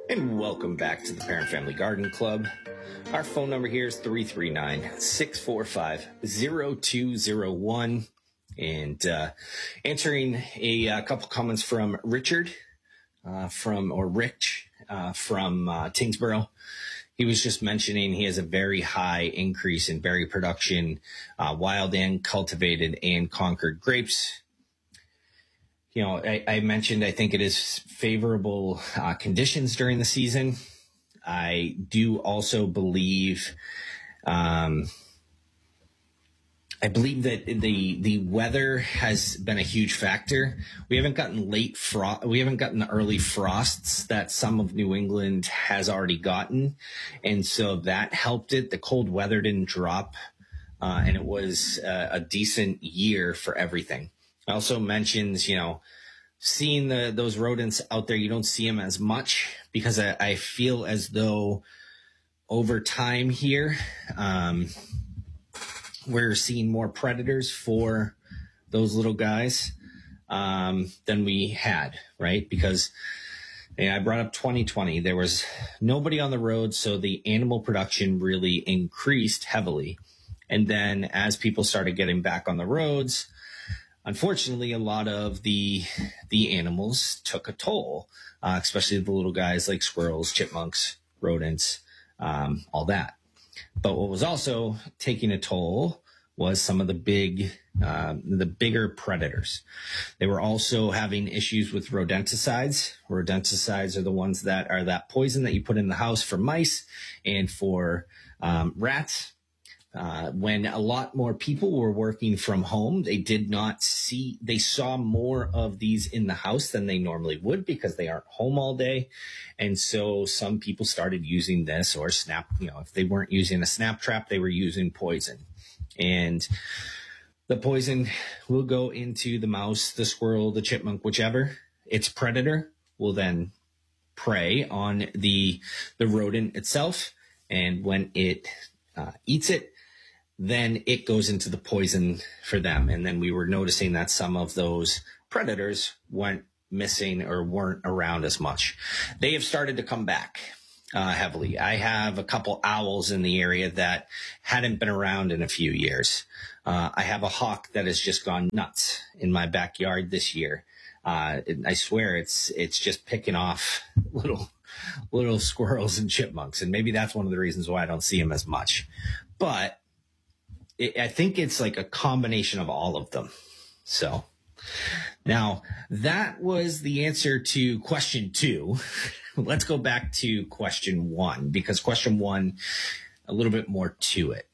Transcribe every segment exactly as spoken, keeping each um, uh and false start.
And welcome back to the Parent Family Garden Club. Our phone number here is three three nine, six four five, zero two zero one. And uh, answering a, a couple comments from Richard, uh, from or Rich uh, from uh, Tingsboro. He was just mentioning he has a very high increase in berry production, uh, wild and cultivated and Concord grapes. You know, I, I mentioned I think it is favorable uh, conditions during the season. I do also believe, um, I believe that the the weather has been a huge factor. We haven't gotten late frost, we haven't gotten the early frosts that some of New England has already gotten, and so that helped it. The cold weather didn't drop, uh, and it was uh, a decent year for everything. Also mentions, you know, seeing the those rodents out there, you don't see them as much because I, I feel as though over time here, um, we're seeing more predators for those little guys um, than we had, right? Because you know, I brought up twenty twenty. There was nobody on the road, so the animal production really increased heavily. And then as people started getting back on the roads, unfortunately, a lot of the the animals took a toll, uh, especially the little guys like squirrels, chipmunks, rodents, um, all that. But what was also taking a toll was some of the big, uh, the bigger predators. They were also having issues with rodenticides. Rodenticides are the ones that are that poison that you put in the house for mice and for um, rats. Uh, when a lot more people were working from home, they did not see, they saw more of these in the house than they normally would because they aren't home all day. And so some people started using this or snap, you know, if they weren't using a snap trap, they were using poison. And the poison will go into the mouse, the squirrel, the chipmunk, whichever. Its predator will then prey on the, the rodent itself. And when it uh, eats it, then it goes into the poison for them. And then we were noticing that some of those predators went missing or weren't around as much. They have started to come back uh, heavily. I have a couple owls in the area that hadn't been around in a few years. Uh, I have a hawk that has just gone nuts in my backyard this year. Uh, I swear it's, it's just picking off little, little squirrels and chipmunks. And maybe that's one of the reasons why I don't see them as much. But It, I think it's like a combination of all of them. So now that was the answer to question two. Let's go back to question one, because question one, a little bit more to it.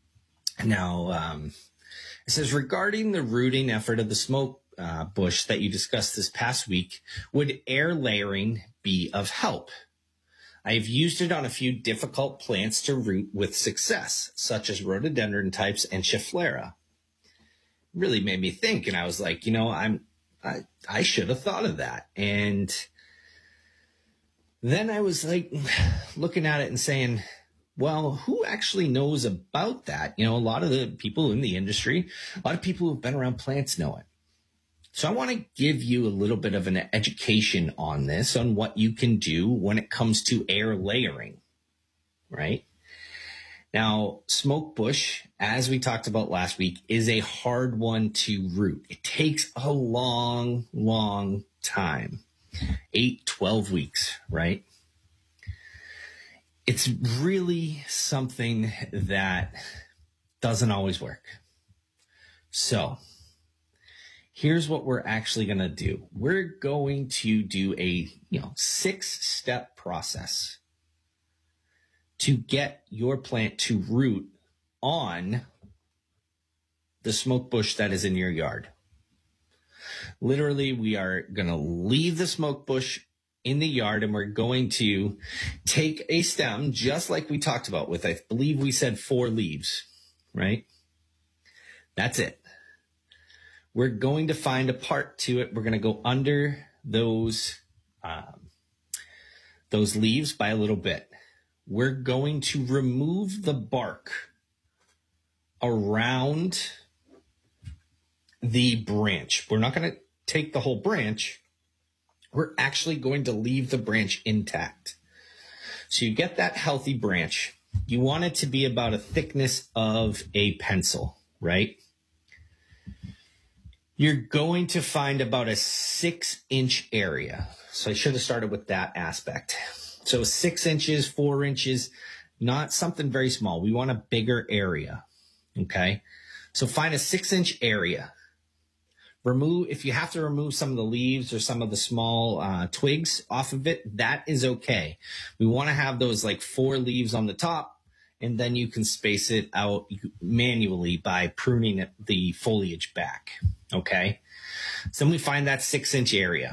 Now, um, it says, regarding the rooting effort of the smoke uh, bush that you discussed this past week, would air layering be of help? I have used it on a few difficult plants to root with success, such as rhododendron types and Schefflera. Really made me think, and I was like, you know, I'm, I, I should have thought of that. And then I was like looking at it and saying, well, who actually knows about that? You know, a lot of the people in the industry, a lot of people who've been around plants know it. So I want to give you a little bit of an education on this, on what you can do when it comes to air layering, right? Now, smoke bush, as we talked about last week, is a hard one to root. It takes a long, long time, eight, twelve weeks, right? It's really something that doesn't always work. So here's what we're actually going to do. We're going to do a, you know, six-step process to get your plant to root on the smoke bush that is in your yard. Literally, we are going to leave the smoke bush in the yard, and we're going to take a stem, just like we talked about with, I believe we said four leaves, right? That's it. We're going to find a part to it. We're going to go under those, um, those leaves by a little bit. We're going to remove the bark around the branch. We're not going to take the whole branch. We're actually going to leave the branch intact. So you get that healthy branch. You want it to be about a thickness of a pencil, right? You're going to find about a six inch area. So I should have started with that aspect. So six inches, four inches, not something very small. We want a bigger area. Okay. So find a six inch area. Remove, if you have to remove some of the leaves or some of the small uh, twigs off of it, that is okay. We want to have those like four leaves on the top, and then you can space it out manually by pruning it, the foliage back. Okay. So then we find that six inch area.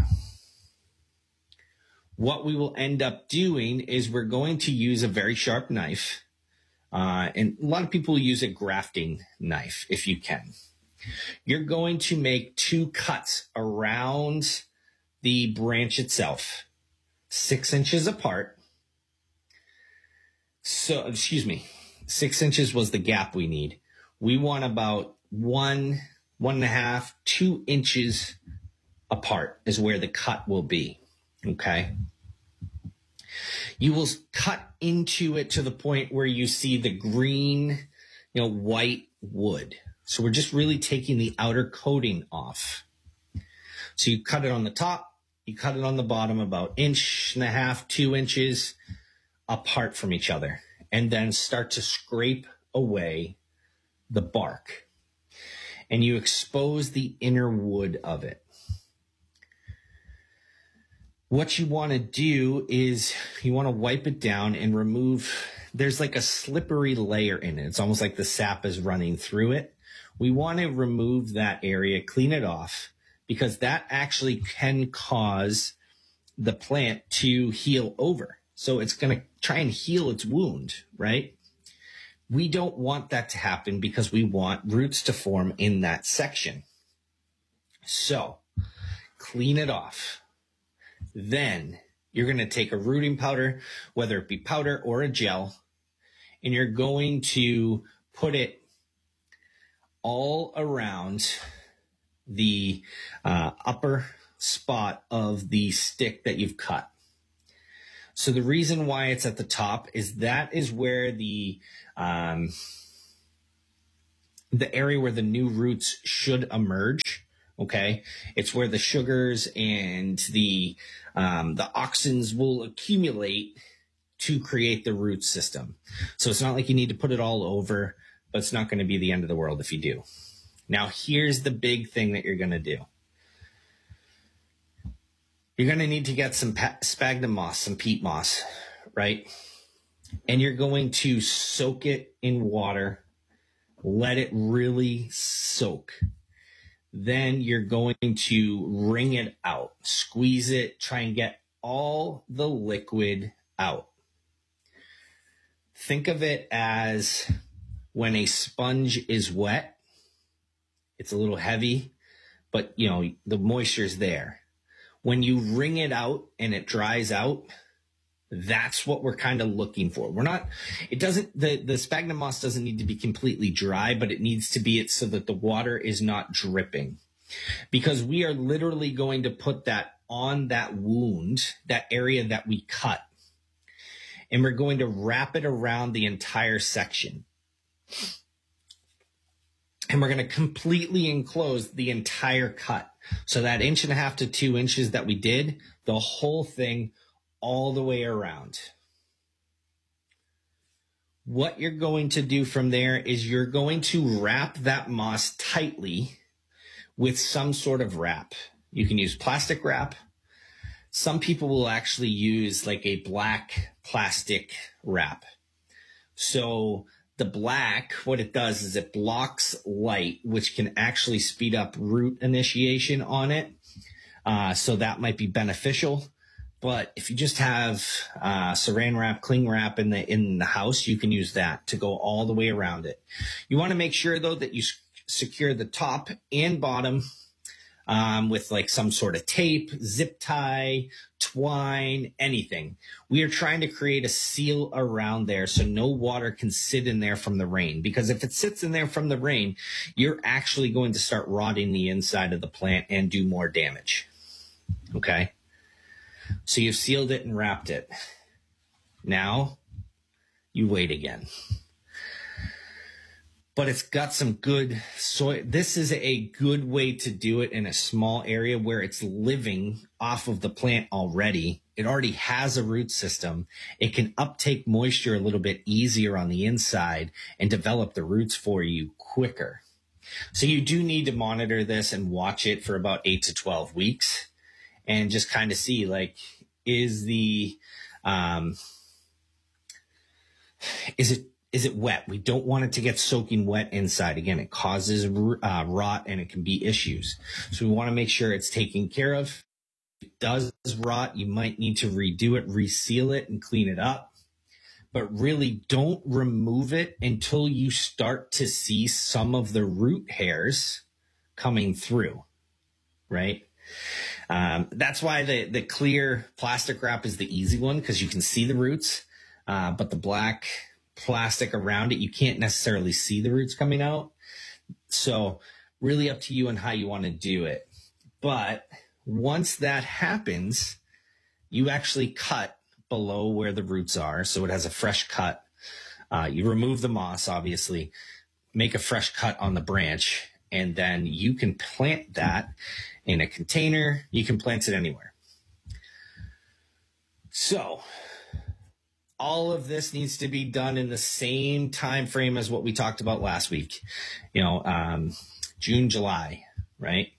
What we will end up doing is we're going to use a very sharp knife. Uh, and a lot of people use a grafting knife if you can. You're going to make two cuts around the branch itself, six inches apart. So, excuse me, six inches was the gap we need. We want about one, one and a half, two inches apart is where the cut will be. Okay. You will cut into it to the point where you see the green, you know, white wood. So we're just really taking the outer coating off. So you cut it on the top, you cut it on the bottom about inch and a half, two inches apart from each other, and then start to scrape away the bark. And you expose the inner wood of it. What you want to do is you want to wipe it down and remove, there's like a slippery layer in it. It's almost like the sap is running through it. We want to remove that area, clean it off, because that actually can cause the plant to heal over. So it's going to try and heal its wound, right? We don't want that to happen because we want roots to form in that section. So clean it off. Then you're going to take a rooting powder, whether it be powder or a gel, and you're going to put it all around the uh, upper spot of the stick that you've cut. So the reason why it's at the top is that is where the um, the area where the new roots should emerge. Okay, it's where the sugars and the um, the auxins will accumulate to create the root system. So it's not like you need to put it all over, but it's not going to be the end of the world if you do. Now, here's the big thing that you're going to do. You're going to need to get some sphagnum moss, some peat moss, right? And you're going to soak it in water, let it really soak. Then you're going to wring it out, squeeze it, try and get all the liquid out. Think of it as when a sponge is wet, it's a little heavy, but you know, the moisture is there. When you wring it out and it dries out, that's what we're kind of looking for. We're not, it doesn't, the, the sphagnum moss doesn't need to be completely dry, but it needs to be it so that the water is not dripping. Because we are literally going to put that on that wound, that area that we cut. And we're going to wrap it around the entire section. And we're going to completely enclose the entire cut. So that inch and a half to two inches that we did, the whole thing all the way around. What you're going to do from there is you're going to wrap that moss tightly with some sort of wrap. You can use plastic wrap. Some people will actually use like a black plastic wrap. So the black, what it does is it blocks light, which can actually speed up root initiation on it. Uh, so that might be beneficial. But if you just have uh, saran wrap, cling wrap in the in the house, you can use that to go all the way around it. You want to make sure, though, that you s- secure the top and bottom um, with like some sort of tape, zip tie, twine, anything. We are trying to create a seal around there so no water can sit in there from the rain. Because if it sits in there from the rain, you're actually going to start rotting the inside of the plant and do more damage. Okay? So you've sealed it and wrapped it. Now you wait again. But it's got some good soil. This is a good way to do it in a small area where it's living off of the plant already. It already has a root system. It can uptake moisture a little bit easier on the inside and develop the roots for you quicker. So you do need to monitor this and watch it for about eight to twelve weeks and just kind of see, like, is the, um, is it, Is it wet? We don't want it to get soaking wet inside. Again, it causes uh, rot and it can be issues. So we want to make sure it's taken care of. If it does rot, you might need to redo it, reseal it, and clean it up. But really don't remove it until you start to see some of the root hairs coming through, right? Um, that's why the, the clear plastic wrap is the easy one, because you can see the roots, uh, but the black plastic around it, you can't necessarily see the roots coming out. So really up to you on how you want to do it. But once that happens, you actually cut below where the roots are. So it has a fresh cut. Uh, you remove the moss, obviously, make a fresh cut on the branch, and then you can plant that in a container. You can plant it anywhere. So all of this needs to be done in the same time frame as what we talked about last week, you know, um, June, July, right?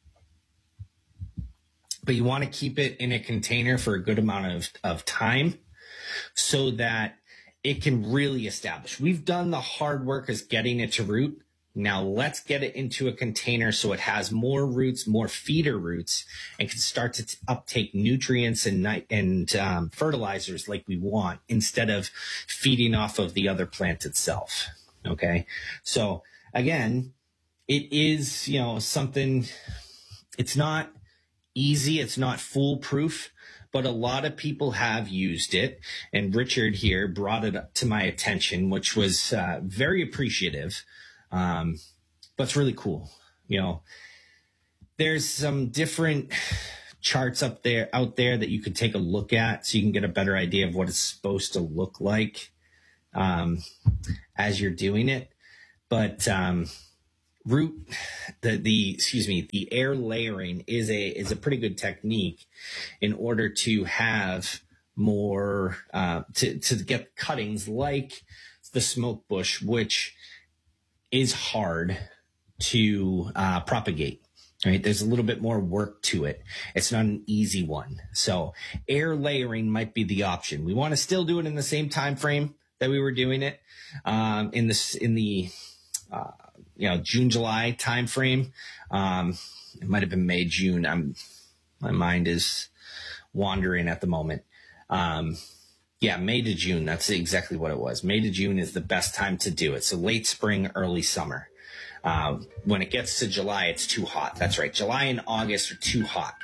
But you want to keep it in a container for a good amount of, of time so that it can really establish. We've done the hard work as getting it to root. Now let's get it into a container so it has more roots, more feeder roots, and can start to t- uptake nutrients and night and um, fertilizers like we want, instead of feeding off of the other plant itself. Okay. So again, it is, you know, something, it's not easy. It's not foolproof, but a lot of people have used it. And Richard here brought it up to my attention, which was uh, very appreciative. Um, but it's really cool. You know, there's some different charts up there, out there that you could take a look at so you can get a better idea of what it's supposed to look like, um, as you're doing it. But, um, root, the, the, excuse me, the air layering is a, is a pretty good technique in order to have more, uh, to, to get cuttings like the smoke bush, which is hard to uh, propagate, right? There's a little bit more work to it. It's not an easy one. So air layering might be the option. We want to still do it in the same time frame that we were doing it, um, in this, in the, uh, you know, June, July time frame. Um, it might have been May, June. I'm, my mind is wandering at the moment. Um, Yeah, May to June. That's exactly what it was. May to June is the best time to do it. So late spring, early summer. Uh, when it gets to July, it's too hot. That's right. July and August are too hot.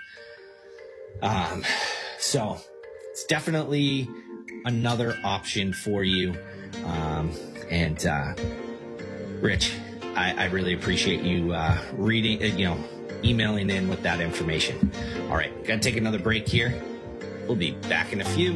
Um, so it's definitely another option for you. Um, and uh, Rich, I, I really appreciate you uh, reading, uh, you know, emailing in with that information. All right, got to take another break here. We'll be back in a few.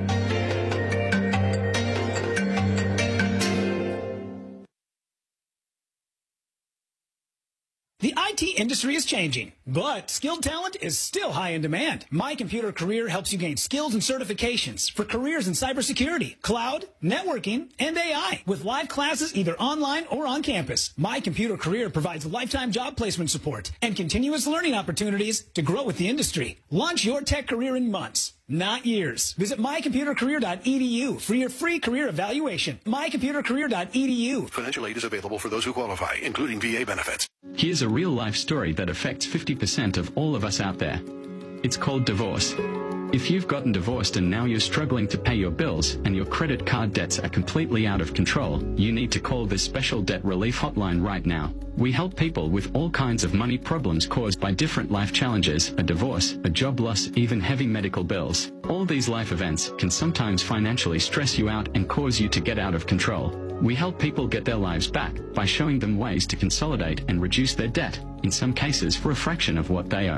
The I T industry is changing, but skilled talent is still high in demand. My Computer Career helps you gain skills and certifications for careers in cybersecurity, cloud, networking, and A I with live classes either online or on campus. My Computer Career provides lifetime job placement support and continuous learning opportunities to grow with the industry. Launch your tech career in months, not years. Visit my computer career dot e d u for your free career evaluation. my computer career dot e d u. Financial aid is available for those who qualify, including V A benefits. Here's a real-life story that affects fifty percent of all of us out there. It's called divorce. If you've gotten divorced and now you're struggling to pay your bills and your credit card debts are completely out of control, you need to call this special debt relief hotline right now. We help people with all kinds of money problems caused by different life challenges, a divorce, a job loss, even heavy medical bills. All these life events can sometimes financially stress you out and cause you to get out of control. We help people get their lives back by showing them ways to consolidate and reduce their debt, in some cases for a fraction of what they owe.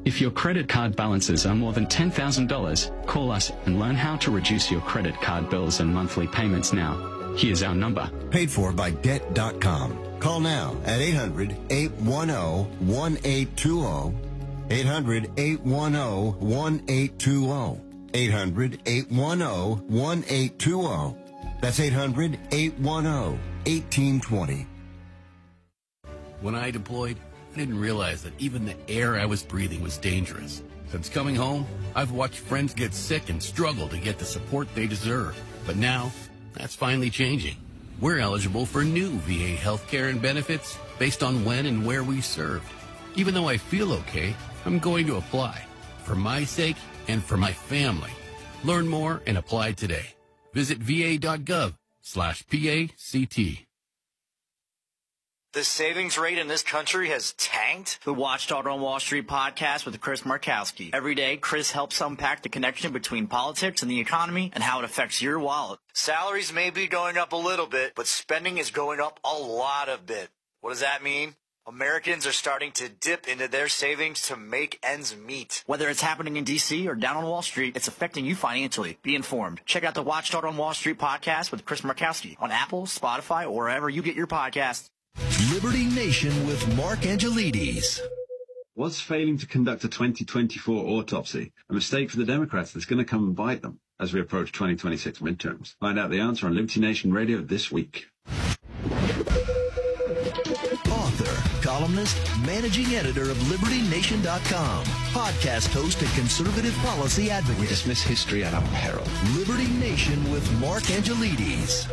If your credit card balances are more than ten thousand dollars, call us and learn how to reduce your credit card bills and monthly payments now. Here's our number. Paid for by debt dot com. Call now at eight hundred, eight one zero, one eight two zero. eight hundred, eight one zero, one eight two zero. eight hundred, eight one zero, one eight two zero. That's eight hundred, eight one zero, one eight two zero. When I deployed, I didn't realize that even the air I was breathing was dangerous. Since coming home, I've watched friends get sick and struggle to get the support they deserve. But now, that's finally changing. We're eligible for new V A healthcare and benefits based on when and where we served. Even though I feel okay, I'm going to apply. For my sake and for my family. Learn more and apply today. Visit va.gov slash PACT. The savings rate in this country has tanked. The Watchdog on Wall Street podcast with Chris Markowski. Every day, Chris helps unpack the connection between politics and the economy and how it affects your wallet. Salaries may be going up a little bit, but spending is going up a lot of bit. What does that mean? Americans are starting to dip into their savings to make ends meet. Whether it's happening in D C or down on Wall Street, it's affecting you financially. Be informed. Check out the Watchdog on Wall Street podcast with Chris Markowski on Apple, Spotify, or wherever you get your podcasts. Liberty Nation with Mark Angelides. Was failing to conduct a twenty twenty-four autopsy a mistake for the Democrats that's going to come and bite them as we approach twenty twenty-six midterms? Find out the answer on Liberty Nation Radio this week. Author, columnist, managing editor of Liberty Nation dot com, podcast host and conservative policy advocate. We dismiss history at our peril. Liberty Nation with Mark Angelides.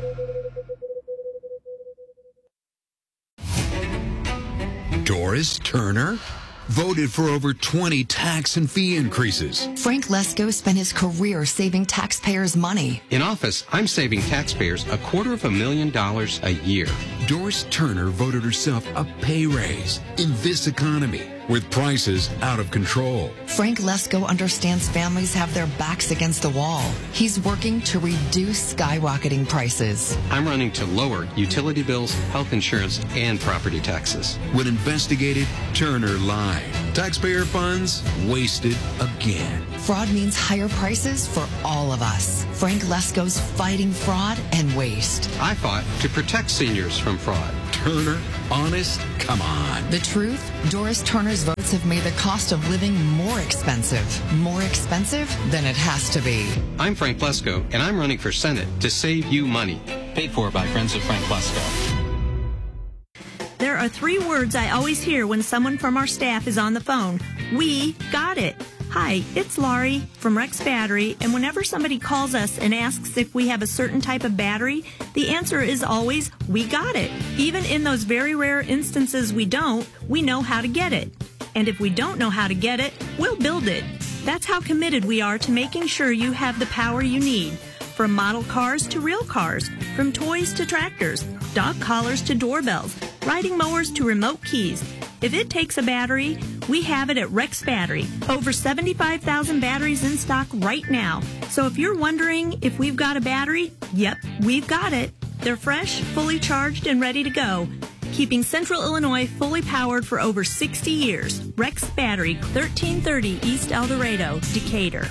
Doris Turner voted for over twenty tax and fee increases. Frank Lesko spent his career saving taxpayers' money. In office, I'm saving taxpayers a quarter of a million dollars a year. Doris Turner voted herself a pay raise in this economy with prices out of control. Frank Lesko understands families have their backs against the wall. He's working to reduce skyrocketing prices. I'm running to lower utility bills, health insurance, and property taxes. When investigated, Turner lied. Taxpayer funds wasted again. Fraud means higher prices for all of us. Frank Lesko's fighting fraud and waste. I fought to protect seniors from fraud. Turner, honest, come on. The truth, Doris Turner's votes have made the cost of living more expensive. More expensive than it has to be. I'm Frank Lesko, and I'm running for Senate to save you money. Paid for by Friends of Frank Lesko. There are three words I always hear when someone from our staff is on the phone. We got it. Hi, it's Laurie from Rex Battery, and whenever somebody calls us and asks if we have a certain type of battery, the answer is always, we got it. Even in those very rare instances we don't, we know how to get it. And if we don't know how to get it, we'll build it. That's how committed we are to making sure you have the power you need. From model cars to real cars, from toys to tractors, dog collars to doorbells, riding mowers to remote keys. If it takes a battery, we have it at Rex Battery. Over seventy-five thousand batteries in stock right now. So if you're wondering if we've got a battery, yep, we've got it. They're fresh, fully charged, and ready to go. Keeping Central Illinois fully powered for over sixty years. Rex Battery, thirteen thirty East El Dorado, Decatur.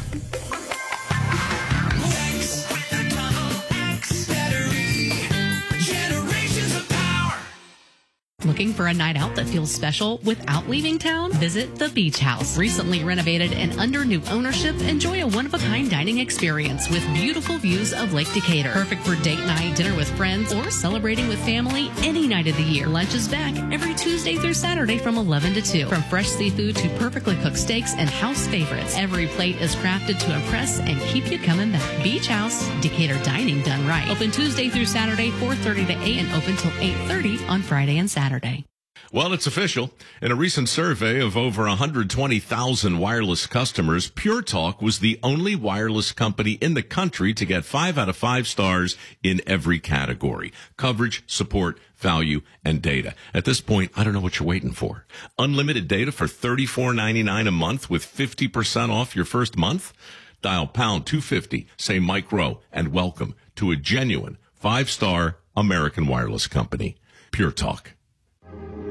Looking for a night out that feels special without leaving town? Visit The Beach House. Recently renovated and under new ownership, enjoy a one-of-a-kind dining experience with beautiful views of Lake Decatur. Perfect for date night, dinner with friends, or celebrating with family any night of the year. Lunch is back every Tuesday through Saturday from eleven to two. From fresh seafood to perfectly cooked steaks and house favorites, every plate is crafted to impress and keep you coming back. Beach House, Decatur dining done right. Open Tuesday through Saturday, four thirty to eight, and open till eight thirty on Friday and Saturday. Well, it's official. In a recent survey of over one hundred twenty thousand wireless customers, Pure Talk was the only wireless company in the country to get five out of five stars in every category: coverage, support, value, and data. At this point, I don't know what you're waiting for. Unlimited data for thirty-four ninety-nine a month with fifty percent off your first month? Dial pound two fifty, say Mike Rowe, and welcome to a genuine five-star American wireless company, Pure Talk.